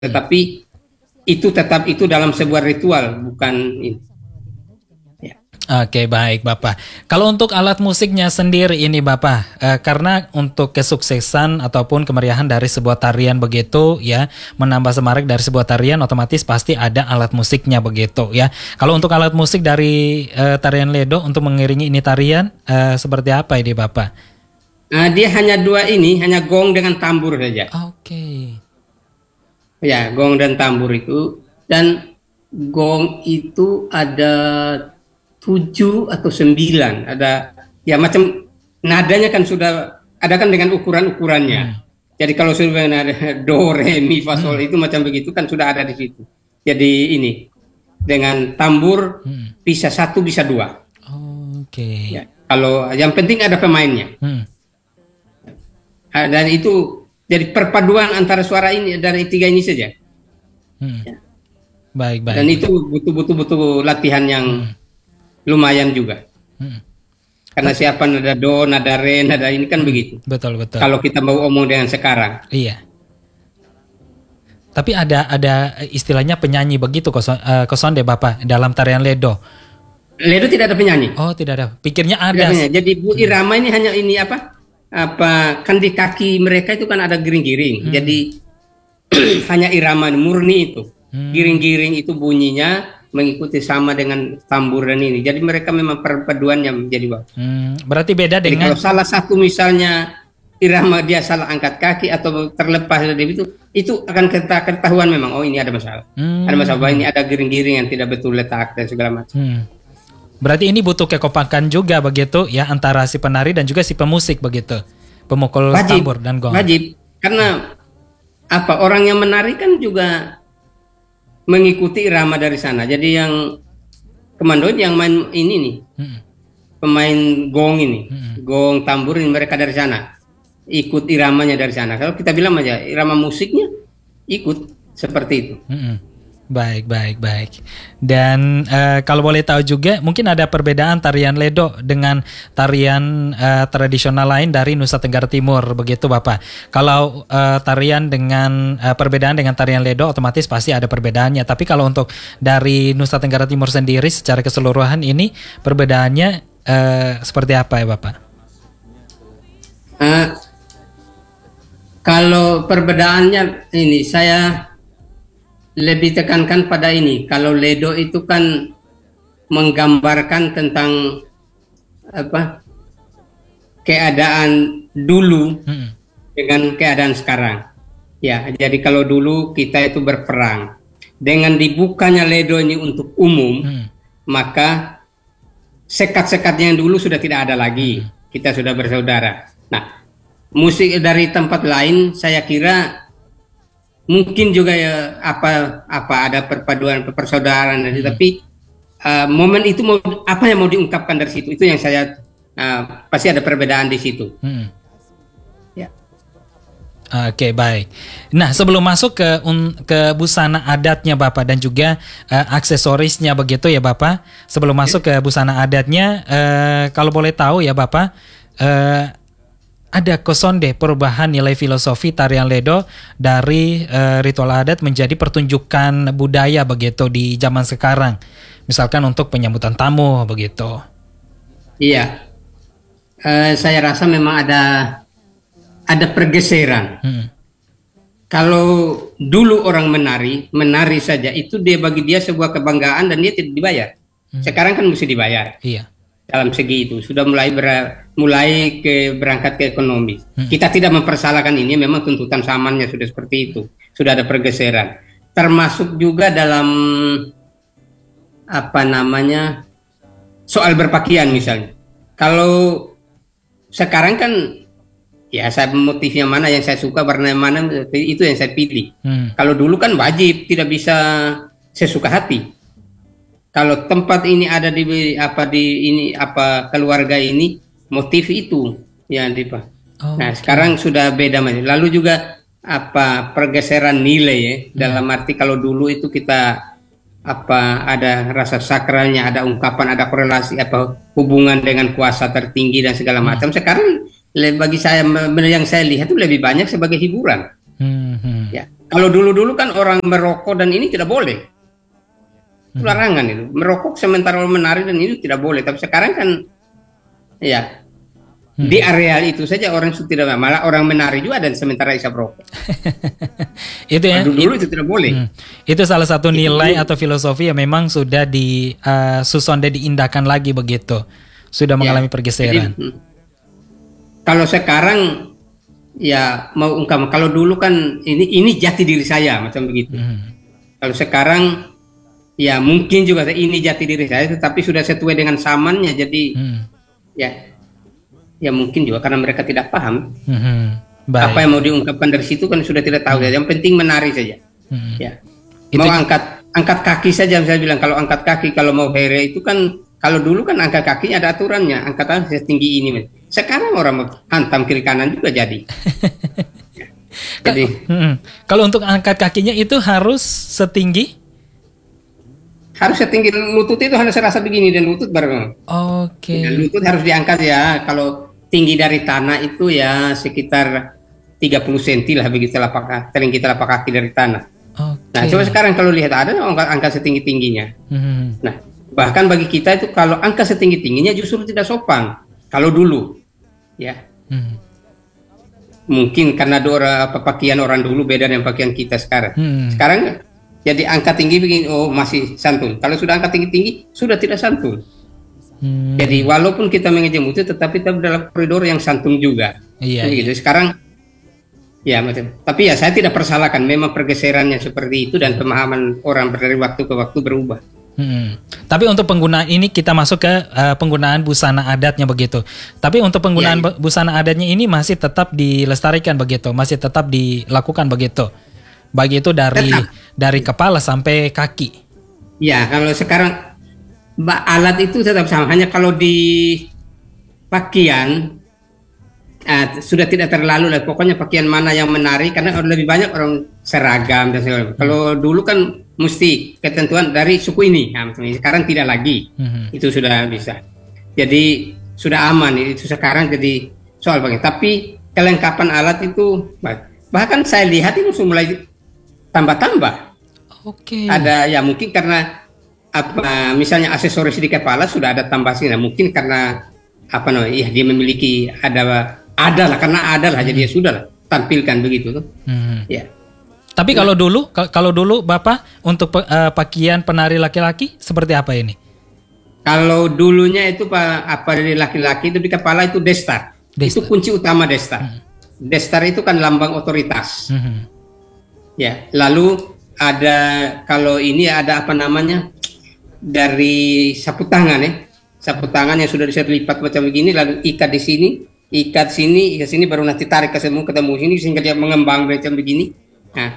tetapi itu tetap itu dalam sebuah ritual, bukan ini. Oke, baik Bapak. Kalau untuk alat musiknya sendiri ini Bapak, karena untuk kesuksesan ataupun kemeriahan dari sebuah tarian begitu ya, menambah semarak dari sebuah tarian otomatis pasti ada alat musiknya begitu ya. Kalau untuk alat musik dari tarian Ledo untuk mengiringi ini tarian, seperti apa ini Bapak? Dia hanya dua ini, hanya gong dengan tambur saja. Oke. Ya, gong dan tambur itu. Dan gong itu ada 7 atau 9, ada ya macam nadanya kan sudah ada kan dengan ukurannya. Jadi kalau sudah ada do, re, mi, fa, sol itu macam begitu kan sudah ada di situ. Jadi ini dengan tambur bisa 1 bisa 2. Oke. Ya, kalau yang penting ada pemainnya. Dan itu jadi perpaduan antara suara ini dari 3 ini saja. Ya. Baik. Dan itu butuh latihan yang lumayan juga. Karena siapa nada do, nada re, nada ini kan begitu. Betul. Kalau kita mau omong dengan sekarang. Iya. Tapi ada istilahnya penyanyi begitu Kosonde Bapak dalam tarian Ledo. Ledo tidak ada penyanyi. Oh, tidak ada. Pikirnya ada. Jadi Bu irama ini hanya ini apa kan di kaki mereka itu kan ada giring-giring. Jadi hanya irama murni itu. Giring-giring itu bunyinya mengikuti sama dengan tambur dan ini. Jadi mereka memang perpaduannya menjadi bagus. Berarti beda jadi dengan kalau salah satu misalnya irama dia salah angkat kaki atau terlepas dari itu akan kita ketahuan memang ini ada masalah. Ada masalah, ini ada giring-giring yang tidak betul letak dan segala macam. Berarti ini butuh kekompakan juga begitu ya antara si penari dan juga si pemusik begitu. Pemukul tambur dan gong. Wajib. Karena orang yang menari kan juga mengikuti irama dari sana. Jadi yang kemandoin yang main ini nih, pemain gong ini, gong tambur ini mereka dari sana, ikut iramanya dari sana. Kalau kita bilang aja irama musiknya ikut seperti itu. Baik. Dan kalau boleh tahu juga, mungkin ada perbedaan tarian Ledo dengan tarian tradisional lain dari Nusa Tenggara Timur, begitu Bapak. Kalau tarian dengan perbedaan dengan tarian Ledo, otomatis pasti ada perbedaannya. Tapi kalau untuk dari Nusa Tenggara Timur sendiri, secara keseluruhan ini perbedaannya seperti apa ya Bapak? Kalau perbedaannya ini saya lebih tekankan pada ini. Kalau Ledo itu kan menggambarkan tentang keadaan dulu dengan keadaan sekarang. Ya, jadi kalau dulu kita itu berperang, dengan dibukanya Ledo ini untuk umum, maka sekat-sekatnya yang dulu sudah tidak ada lagi. Kita sudah bersaudara. Nah, musik dari tempat lain saya kira mungkin juga ya ada perpaduan persaudaraan, tapi momen itu apa yang mau diungkapkan dari situ, itu yang saya pasti ada perbedaan di situ. Ya. Oke, baik. Nah, sebelum masuk ke busana adatnya Bapak dan juga aksesorisnya begitu ya Bapak. Sebelum masuk ke busana adatnya, kalau boleh tahu ya Bapak, ada Kosonde perubahan nilai filosofi tarian Ledo dari ritual adat menjadi pertunjukan budaya begitu di zaman sekarang. Misalkan untuk penyambutan tamu begitu. Iya. Saya rasa memang ada pergeseran. Kalau dulu orang menari saja itu bagi dia sebuah kebanggaan dan dia tidak dibayar. Sekarang kan mesti dibayar. Iya. Dalam segi itu sudah mulai berangkat ke ekonomi. Kita tidak mempersalahkan ini, memang tuntutan zamannya sudah seperti itu. Sudah ada pergeseran. Termasuk juga dalam soal berpakaian misalnya. Kalau sekarang kan ya saya motifnya mana yang saya suka, warna mana itu yang saya pilih. Kalau dulu kan wajib, tidak bisa sesuka hati. Kalau tempat ini ada di keluarga ini motif itu yang Nah, sekarang sudah beda. Lalu juga pergeseran nilai ya. Dalam arti kalau dulu itu kita ada rasa sakralnya, ada ungkapan, ada korelasi hubungan dengan kuasa tertinggi dan segala macam. Sekarang bagi saya yang saya lihat itu lebih banyak sebagai hiburan. Ya, Kalau dulu-dulu kan orang merokok dan ini tidak boleh. Itu larangan itu. Merokok sementara menari dan ini tidak boleh. Tapi sekarang kan ya di area itu saja orang itu tidak, malah orang menari juga dan sementara isap rokok. Itu ya. Dulu itu tidak boleh. Itu salah satu nilai atau filosofi yang memang sudah di susonde diindahkan lagi begitu. Sudah mengalami pergeseran. Jadi, kalau sekarang ya mau ungkap, kalau dulu kan ini jati diri saya macam begitu. Kalau sekarang ya mungkin juga ini jati diri saya, tetapi sudah sesuai dengan zamannya. Jadi ya mungkin juga karena mereka tidak paham apa yang mau diungkapkan dari situ kan sudah tidak tahu. Yang penting menari saja. Ya. Mau angkat kaki saja, saya bilang kalau angkat kaki, kalau mau here itu kan, kalau dulu kan angkat kakinya ada aturannya, angkatan setinggi ini. Sekarang orang hantam kiri kanan juga jadi. Jadi kalau untuk angkat kakinya itu harus setinggi lutut, itu harus serasa begini dan lutut baru. Oke. Lutut harus diangkat ya. Kalau tinggi dari tanah itu ya sekitar 30 cm lah begitu telapak kaki dari tanah. Nah, coba sekarang kalau lihat ada angka setinggi-tingginya. Nah, bahkan bagi kita itu kalau angka setinggi-tingginya justru tidak sopan. Kalau dulu, ya. Mungkin karena pakaian orang dulu beda dengan pakaian kita sekarang. Sekarang jadi angka tinggi begini, oh masih santun. Kalau sudah angka tinggi-tinggi, sudah tidak santun. Jadi walaupun kita mengejem itu, tetapi tetap dalam koridor yang santun juga. Iya. Gitu. Sekarang, ya macam. Tapi ya saya tidak persalahkan. Memang pergeserannya seperti itu dan pemahaman orang dari waktu ke waktu berubah. Tapi untuk penggunaan ini kita masuk ke penggunaan busana adatnya begitu. Tapi untuk penggunaan busana adatnya ini masih tetap dilestarikan begitu, masih tetap dilakukan begitu. Bagi itu dari kepala sampai kaki. Ya, kalau sekarang alat itu tetap sama, hanya kalau di pakaian sudah tidak terlalu lah. Pokoknya pakaian mana yang menarik, karena lebih banyak orang seragam dan segala. Kalau dulu kan mesti ketentuan dari suku ini. Nah, sekarang tidak lagi. Itu sudah bisa. Jadi sudah aman. Itu sekarang jadi soal pakaian. Tapi kelengkapan alat itu bahkan saya lihat itu sudah mulai tambah-tambah. Ada ya mungkin karena misalnya aksesoris di kepala sudah ada tambahnya. Mungkin karena dia memiliki ada lah, karena ada lah, jadi ya sudah lah, tampilkan begitu tuh. Ya. Tapi kalau dulu Bapak untuk pakaian penari laki-laki seperti apa ini? Kalau dulunya itu dari laki-laki itu di kepala itu destar. Itu kunci utama destar. Destar itu kan lambang otoritas. Ya, lalu ada kalau ini ada dari sapu tangan ya. Sapu tangan yang sudah lipat macam begini, lalu ikat di sini, ikat sini baru nanti tarik ketemu sini sehingga dia mengembang macam begini. Nah,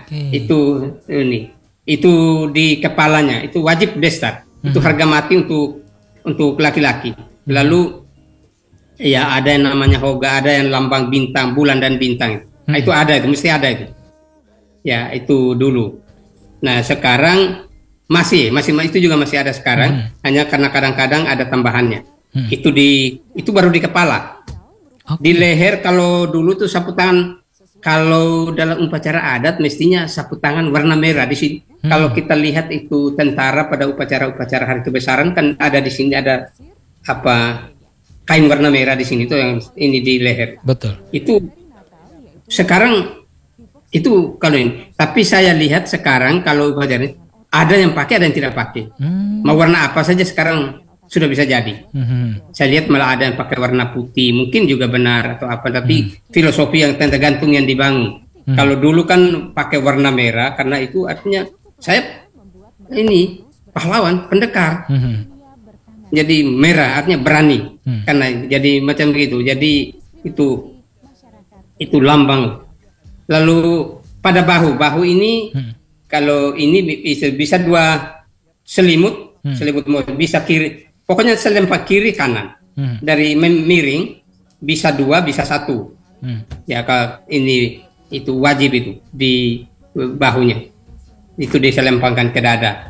itu di kepalanya, itu wajib destar. Itu harga mati untuk laki-laki. Lalu ya ada yang namanya hoga, ada yang lambang bintang, bulan dan bintang. Nah, itu ada, itu mesti ada itu. Ya, itu dulu. Nah, sekarang masih itu juga masih ada sekarang, hanya karena kadang-kadang ada tambahannya. Itu baru di kepala. Di leher kalau dulu tuh sapu tangan, kalau dalam upacara adat mestinya sapu tangan warna merah di sini. Kalau kita lihat itu tentara pada upacara hari kebesaran kan ada di sini ada kain warna merah di sini tuh yang ini di leher. Betul. Itu sekarang itu kalau ini. Tapi saya lihat sekarang kalau upacara ada yang pakai, ada yang tidak pakai. Mau warna apa saja sekarang sudah bisa jadi. Saya lihat malah ada yang pakai warna putih, mungkin juga benar atau apa, tapi filosofi yang tergantung yang dibangun. Kalau dulu kan pakai warna merah karena itu artinya saya ini pahlawan, pendekar. Jadi merah artinya berani. Karena jadi macam begitu. Jadi itu lambang. Lalu pada bahu ini kalau ini bisa dua selimut bisa kiri. Pokoknya selempak kiri kanan. Dari miring bisa dua, bisa satu. Ya kalau ini itu wajib itu di bahunya. Itu diselempangkan ke dada.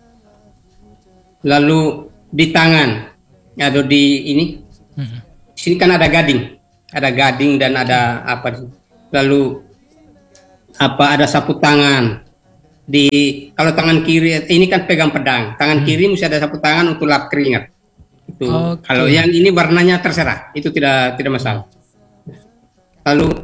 Lalu di tangan atau di sini kan ada gading dan ada apa. Lalu ada sapu tangan. Kalau tangan kiri ini kan pegang pedang, tangan kiri mesti ada sapu tangan untuk lap keringat. Itu. Kalau yang ini warnanya terserah, itu tidak masalah. Lalu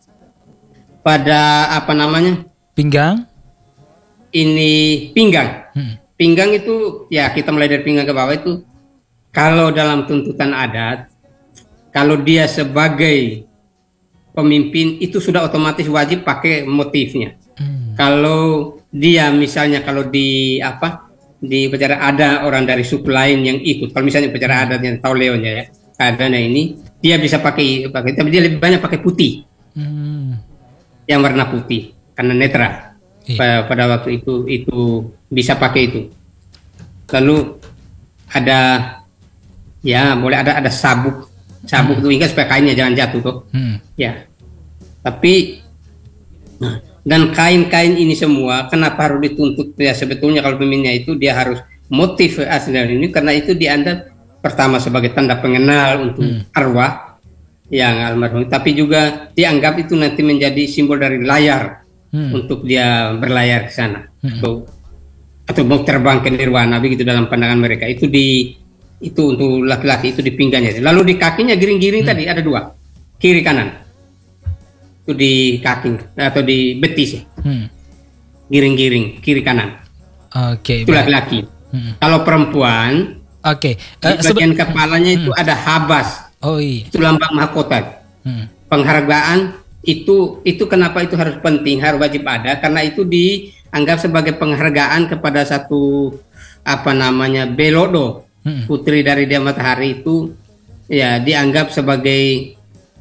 pada pinggang? Ini pinggang. Pinggang itu ya kita mulai dari pinggang ke bawah itu. Kalau dalam tuntutan adat, kalau dia sebagai pemimpin itu sudah otomatis wajib pakai motifnya. Kalau dia misalnya kalau di upacara ada orang dari suku lain yang ikut, kalau misalnya upacara adat yang tahu Leonnya ya, adanya ini dia bisa pakai, tapi dia lebih banyak pakai putih, yang warna putih karena netral. Pada waktu itu bisa pakai itu. Lalu ada boleh ada sabuk itu hingga supaya kainnya jangan jatuh tuh. Ya. Tapi dan kain-kain ini semua kenapa harus dituntut ya, sebetulnya kalau pemimpinnya itu dia harus motif asli ini karena itu dianggap pertama sebagai tanda pengenal untuk arwah yang almarhum, tapi juga dianggap itu nanti menjadi simbol dari layar untuk dia berlayar ke sana atau mau terbang ke nirwana begitu dalam pandangan mereka. Itu untuk laki-laki itu di pinggangnya. Lalu di kakinya giring-giring tadi ada 2, kiri kanan. Itu di kaki atau di betis ya. Giring-giring kiri kanan. Itu laki-laki. Kalau perempuan, di bagian kepalanya itu ada habas. Itu lambang mahkota. Penghargaan itu kenapa itu harus penting, harus wajib ada karena itu dianggap sebagai penghargaan kepada satu Belodo, putri dari Dia Matahari itu ya dianggap sebagai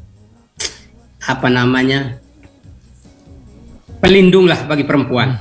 pelindung lah bagi perempuan.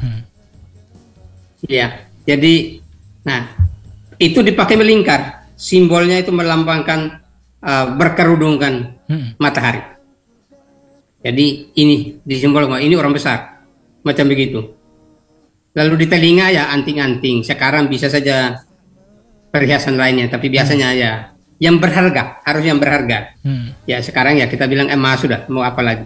Ya, jadi itu dipakai melingkar, simbolnya itu melambangkan berkerudungkan matahari. Jadi ini disimbolkan ini orang besar macam begitu. Lalu di telinga ya anting-anting. Sekarang bisa saja perhiasan lainnya, tapi biasanya ya yang berharga, harus yang berharga. Ya sekarang ya kita bilang emas sudah, mau apa lagi.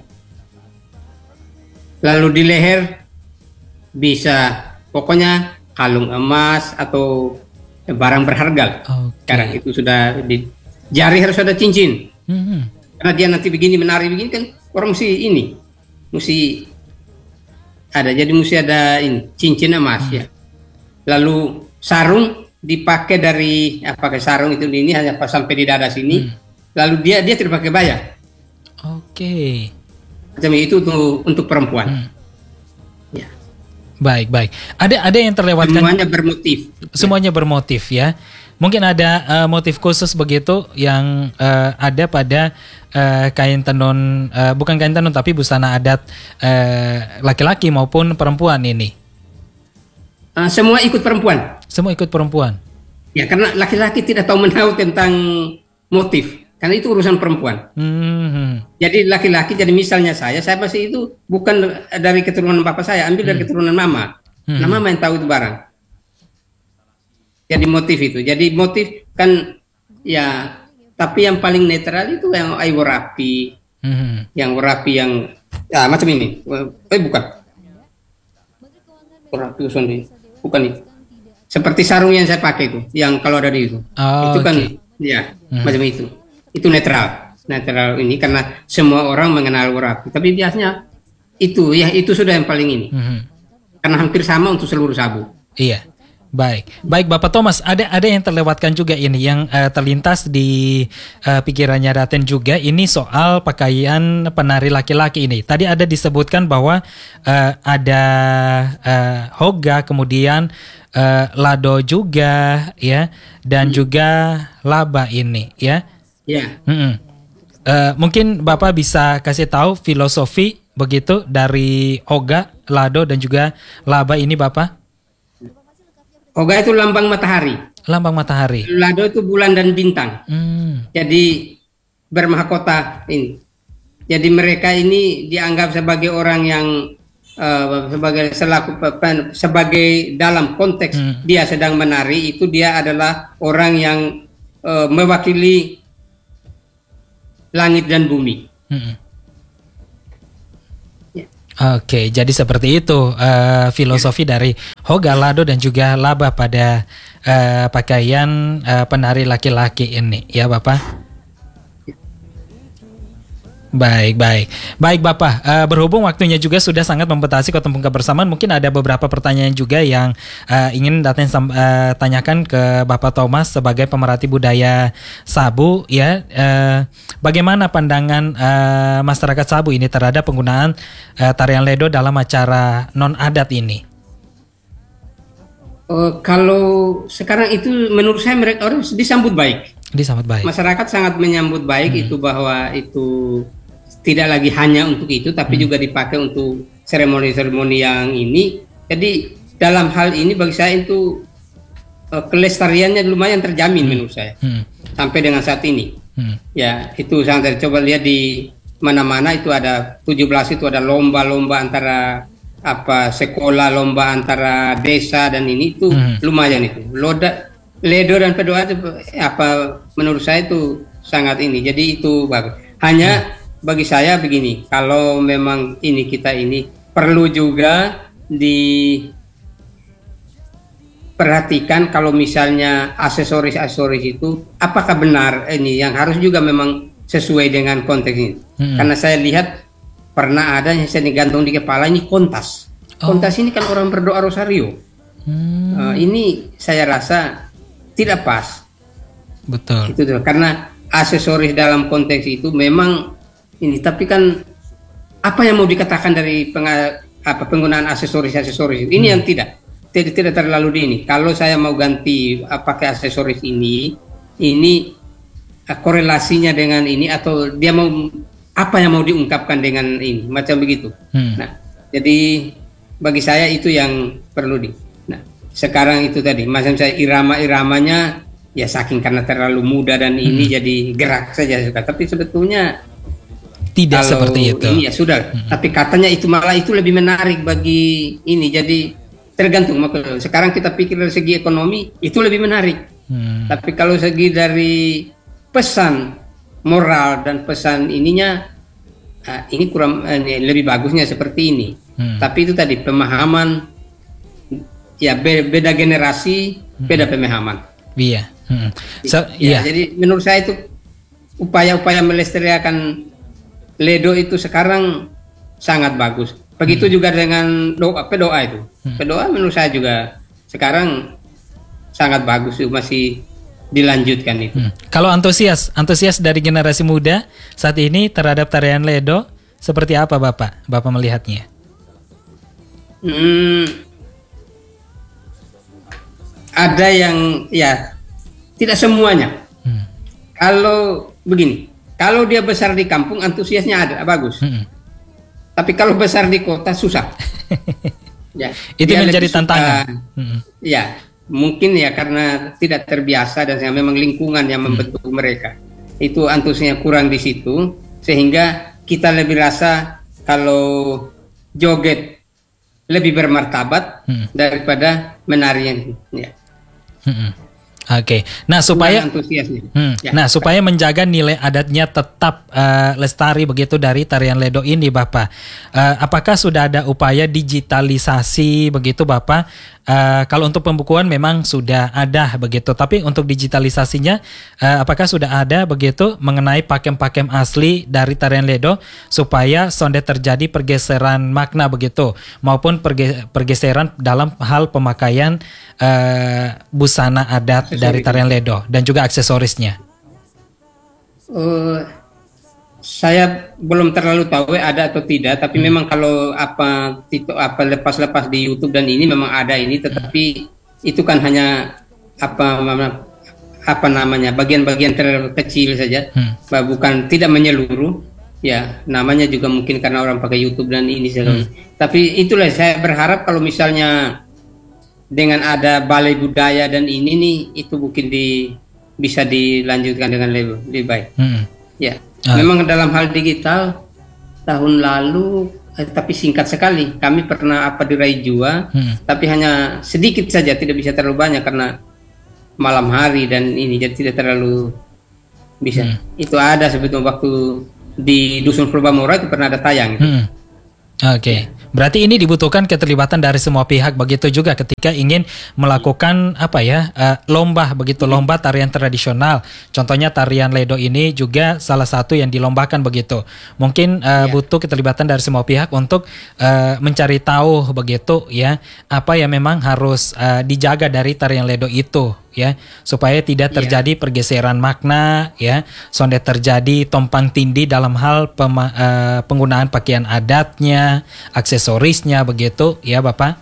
Lalu di leher bisa pokoknya kalung emas atau barang berharga. Sekarang itu sudah di jari harus ada cincin. Karena dia nanti begini menari begini kan orang mesti ada, jadi mesti ada ini cincin emas ya. Lalu sarung dipakai dari sarung itu ini hanya sampai di dada sini. Lalu dia tidak pakai baya. Macam itu untuk perempuan. Ya. Baik. Ada yang terlewatkan. Semuanya bermotif ya. Mungkin ada motif khusus begitu yang ada pada kain tenun, bukan kain tenun tapi busana adat laki-laki maupun perempuan ini. Semua ikut perempuan. Semua ikut perempuan. Ya karena laki-laki tidak tahu menahu tentang motif, karena itu urusan perempuan. Jadi laki-laki, jadi misalnya saya masih itu bukan dari keturunan bapak saya, ambil dari keturunan mama. Nah mama yang tahu itu barang. Jadi motif itu. Jadi motif kan ya, tapi yang paling netral itu yang warapi. Yang warapi yang ya macam ini. Bukan. Warapi sendiri. Bukan itu. Seperti sarung yang saya pakai itu, yang kalau ada di itu. Itu kan ya macam itu. Itu netral ini karena semua orang mengenal warapi. Tapi biasanya itu sudah yang paling ini. Karena hampir sama untuk seluruh sabu. Iya. Baik Bapak Thomas, ada yang terlewatkan juga ini yang terlintas di pikirannya Raten juga, ini soal pakaian penari laki-laki ini. Tadi ada disebutkan bahwa ada hoga, kemudian lado juga ya, dan juga laba ini ya. Mungkin Bapak bisa kasih tahu filosofi begitu dari hoga, lado dan juga laba ini Bapak. Hoga itu lambang matahari. Lambang matahari. Lado itu bulan dan bintang. Jadi bermahkota ini. Jadi mereka ini dianggap sebagai orang yang sebagai dalam konteks dia sedang menari itu dia adalah orang yang mewakili langit dan bumi. Oke, jadi seperti itu filosofi dari Hogalado dan juga Laba pada pakaian penari laki-laki ini, ya Bapak? Baik Bapak, berhubung waktunya juga sudah sangat membatasi Ketemu Kebersamaan, mungkin ada beberapa pertanyaan juga yang ingin Daten tanyakan ke Bapak Thomas sebagai pemerhati budaya Sabu, ya. Bagaimana pandangan masyarakat Sabu ini terhadap penggunaan tarian ledo dalam acara non adat ini? Kalau sekarang itu menurut saya mereka orang disambut baik. Masyarakat sangat menyambut baik itu, bahwa itu tidak lagi hanya untuk itu, tapi juga dipakai untuk seremoni-seremoni yang ini. Jadi dalam hal ini bagi saya itu kelestariannya lumayan terjamin menurut saya sampai dengan saat ini. Ya, itu sangat. Coba lihat di mana-mana itu ada 17 itu ada lomba-lomba antara sekolah, lomba antara desa dan ini itu lumayan itu. Ledo dan pedoa itu menurut saya itu sangat ini. Jadi itu bagus. Hanya bagi saya begini, kalau memang kita ini perlu juga diperhatikan kalau misalnya aksesoris itu apakah benar ini yang harus juga memang sesuai dengan konteks ini. Karena saya lihat pernah ada yang saya gantung di kepala ini kontas. Kontas ini kan orang berdoa rosario. Ini saya rasa tidak pas. Betul. Itu karena aksesoris dalam konteks itu memang ini, tapi kan apa yang mau dikatakan dari penggunaan aksesoris ini yang tidak terlalu ini. Kalau saya mau ganti pakai aksesoris ini korelasinya dengan ini, atau dia mau apa yang mau diungkapkan dengan ini, macam begitu. Nah, jadi bagi saya itu yang perlu Nah, sekarang itu tadi macam saya irama-iramanya ya saking karena terlalu muda dan ini jadi gerak saja suka, tapi sebetulnya tidak seperti itu. Ini ya sudah, tapi katanya itu malah itu lebih menarik bagi ini. Jadi tergantung. Sekarang kita pikir dari segi ekonomi itu lebih menarik. Tapi kalau segi dari pesan moral dan pesan ininya ini kurang, lebih bagusnya seperti ini. Tapi itu tadi pemahaman ya beda generasi, beda pemahaman. Iya. Jadi menurut saya itu upaya-upaya melestarikan ledo itu sekarang sangat bagus. Begitu juga dengan pedoa itu. Pedoa menurut saya juga sekarang sangat bagus, masih dilanjutkan itu. Kalau antusias dari generasi muda saat ini terhadap tarian ledo seperti apa Bapak melihatnya? Ada yang ya tidak semuanya. Kalau begini, kalau dia besar di kampung antusiasnya ada bagus. Tapi kalau besar di kota susah. Ya, itu menjadi tantangan. Ya, mungkin ya karena tidak terbiasa dan memang lingkungan yang membentuk mereka. Itu antusiasnya kurang di situ, sehingga kita lebih rasa kalau joget lebih bermartabat daripada menari. Ya. Oke. Nah, supaya supaya menjaga nilai adatnya tetap lestari begitu dari tarian ledo ini, Bapak. Apakah sudah ada upaya digitalisasi begitu, Bapak? Kalau untuk pembukuan memang sudah ada begitu, tapi untuk digitalisasinya apakah sudah ada begitu mengenai pakem-pakem asli dari tarian ledo supaya sonde terjadi pergeseran makna begitu maupun pergeseran dalam hal pemakaian busana adat dari tarian ledo dan juga aksesorisnya? Saya belum terlalu tahu ada atau tidak, tapi memang kalau lepas-lepas di YouTube dan ini memang ada ini, tetapi itu kan hanya bagian-bagian terkecil saja, bukan tidak menyeluruh. Ya, namanya juga mungkin karena orang pakai YouTube dan ini saja. Tapi itulah saya berharap kalau misalnya dengan ada balai budaya dan ini nih, itu mungkin bisa dilanjutkan dengan lebih baik. Ya. Memang dalam hal digital tahun lalu, tapi singkat sekali. Kami pernah di Raijua, tapi hanya sedikit saja, tidak bisa terlalu banyak karena malam hari dan ini, jadi tidak terlalu bisa. Itu ada sebetulnya waktu di Dusun Purbamora itu pernah ada tayang. Oke. Berarti ini dibutuhkan keterlibatan dari semua pihak begitu juga ketika ingin melakukan lomba begitu, lomba tarian tradisional. Contohnya tarian Ledo ini juga salah satu yang dilombakan begitu. Mungkin butuh keterlibatan dari semua pihak untuk mencari tahu begitu ya, apa yang memang harus dijaga dari tarian Ledo itu ya, supaya tidak terjadi pergeseran makna ya, sonde terjadi tompang tindih dalam hal penggunaan pakaian adatnya, aksesorisnya begitu ya Bapak.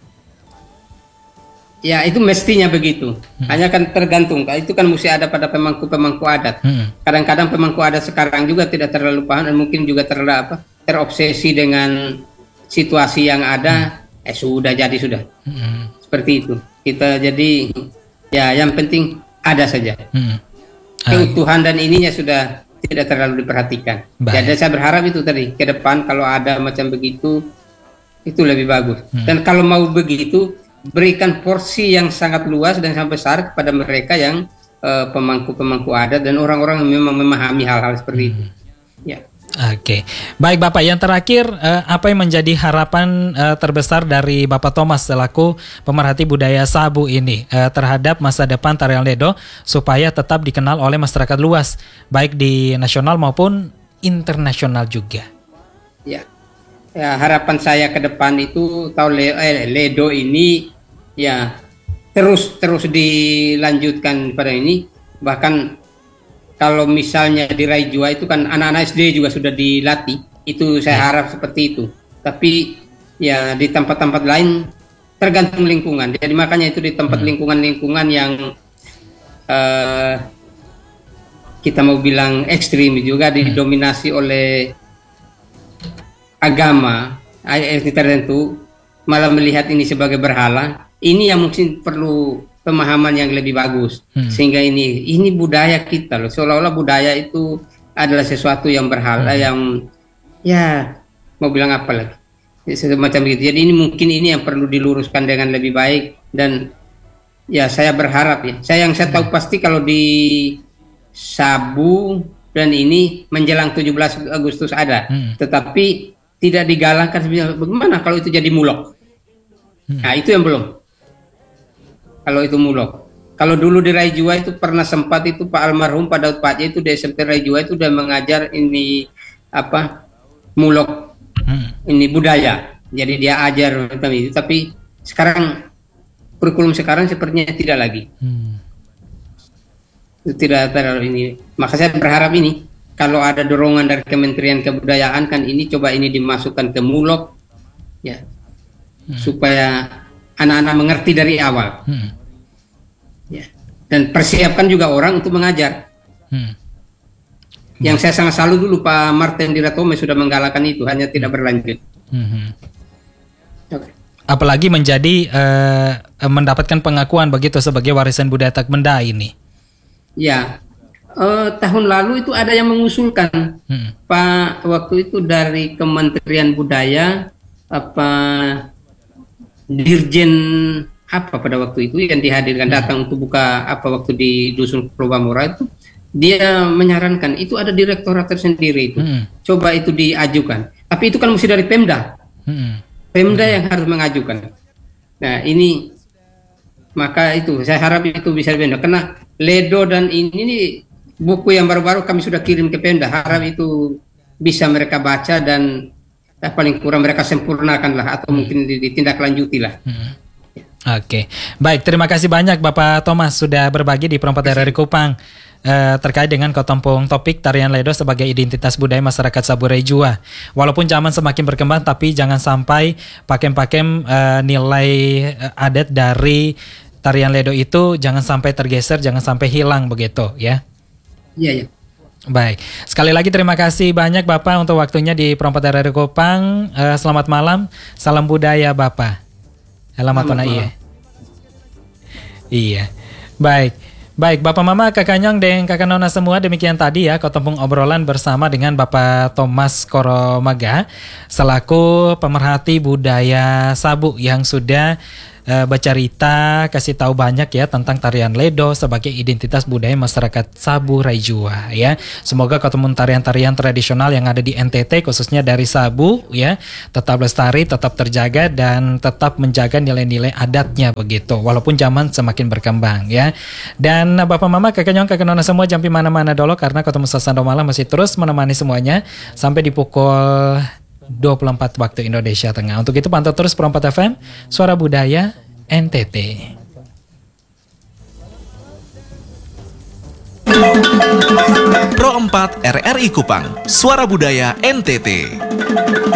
Ya itu mestinya begitu. Hanya kan tergantung, itu kan mesti ada pada pemangku adat. Kadang-kadang pemangku adat sekarang juga tidak terlalu paham dan mungkin juga terobsesi dengan situasi yang ada. Sudah. Seperti itu. Kita jadi ya yang penting ada saja. Keutuhan dan ininya sudah tidak terlalu diperhatikan. Jadi saya berharap itu tadi ke depan kalau ada macam begitu itu lebih bagus. Dan kalau mau begitu berikan porsi yang sangat luas dan sangat besar kepada mereka yang pemangku adat dan orang-orang yang memang memahami hal-hal seperti itu. Ya. Oke, baik Bapak. Yang terakhir, apa yang menjadi harapan terbesar dari Bapak Thomas selaku pemerhati budaya Sabu ini terhadap masa depan tarian Ledo supaya tetap dikenal oleh masyarakat luas, baik di nasional maupun internasional juga? Ya, harapan saya ke depan itu tahun Ledo ini ya terus dilanjutkan pada ini, bahkan kalau misalnya di Raijua itu kan anak-anak SD juga sudah dilatih, itu saya harap seperti itu. Tapi ya di tempat-tempat lain tergantung lingkungan. Jadi makanya itu di tempat lingkungan yang kita mau bilang ekstrim juga didominasi oleh agama tertentu, malah melihat ini sebagai berhala. Ini yang mungkin perlu pemahaman yang lebih bagus, sehingga ini budaya kita loh, seolah-olah budaya itu adalah sesuatu yang berhala, yang ya mau bilang apa lagi semacam itu. Jadi ini yang perlu diluruskan dengan lebih baik. Dan ya saya berharap ya, saya tahu pasti kalau di Sabu dan ini menjelang 17 Agustus ada, tetapi tidak digalakkan. Bagaimana kalau itu jadi mulok? Nah itu yang belum. Kalau itu mulok. Kalau dulu di Raijua itu pernah sempat itu Pak almarhum Pak Daud Pakcik itu di SMP Raijua itu udah mengajar ini mulok, ini budaya. Jadi dia ajar itu, tapi sekarang kurikulum sekarang sepertinya tidak lagi. Tidak terlalu ini. Maka saya berharap ini kalau ada dorongan dari Kementerian Kebudayaan kan ini coba ini dimasukkan ke mulok ya, supaya anak-anak mengerti dari awal. Ya. Dan persiapkan juga orang untuk mengajar. Yang saya sangat salut dulu Pak Martin Diratome sudah menggalakkan itu, hanya tidak berlanjut. Okay. Apalagi menjadi mendapatkan pengakuan begitu sebagai warisan budaya tak benda ini. Ya, tahun lalu itu ada yang mengusulkan Pak, waktu itu dari Kementerian Budaya Dirjen pada waktu itu yang dihadirkan datang untuk buka waktu di Dusun Probamura itu, dia menyarankan itu ada direktorat tersendiri itu, coba itu diajukan. Tapi itu kan mesti dari Pemda, Pemda yang harus mengajukan. Nah ini maka itu saya harap itu bisa Pemda, karena Ledo dan ini buku yang baru-baru kami sudah kirim ke Pemda, harap itu bisa mereka baca dan paling kurang mereka sempurnakan lah, atau mungkin ditindaklanjuti lah. Oke, baik, terima kasih banyak Bapak Thomas sudah berbagi di Perempat dari Kupang terkait dengan Kotompong topik tarian Ledo sebagai identitas budaya masyarakat Sabu Raijua. Walaupun zaman semakin berkembang, tapi jangan sampai pakem-pakem nilai adat dari tarian Ledo itu jangan sampai tergeser, jangan sampai hilang begitu ya. Iya. Baik, sekali lagi terima kasih banyak Bapak untuk waktunya di Perempat dari Kupang. Selamat malam, salam budaya Bapak. Selamat malam. Iya. Baik Bapak Mama, Kakak Nyong dan Kakak Nona semua, demikian tadi ya Kotompong obrolan bersama dengan Bapak Thomas Koromaga selaku pemerhati budaya Sabu yang sudah bercerita, kasih tahu banyak ya tentang tarian Ledo sebagai identitas budaya masyarakat Sabu Raijua ya. Semoga ketemu tarian-tarian tradisional yang ada di NTT khususnya dari Sabu ya tetap lestari, tetap terjaga dan tetap menjaga nilai-nilai adatnya begitu. Walaupun zaman semakin berkembang ya. Dan Bapak Mama, kakak nyong, kakak nona semua jampi mana-mana dulu karena ketemu Sasando Malam masih terus menemani semuanya sampai di pukul 24 waktu Indonesia Tengah. Untuk itu pantau terus Pro 4 FM, Suara Budaya NTT. Pro 4 RRI Kupang, Suara Budaya NTT.